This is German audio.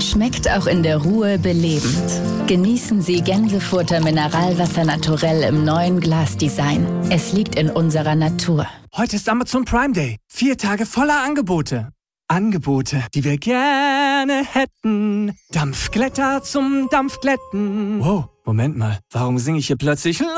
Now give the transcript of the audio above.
Schmeckt auch in der Ruhe belebend. Genießen Sie Gänsefutter Mineralwasser naturell im neuen Glasdesign. Es liegt in unserer Natur. Heute ist Amazon Prime Day. 4 Tage voller Angebote. Angebote, die wir gerne hätten. Dampfglätter zum Dampfglätten. Wow, Moment mal. Warum singe ich hier plötzlich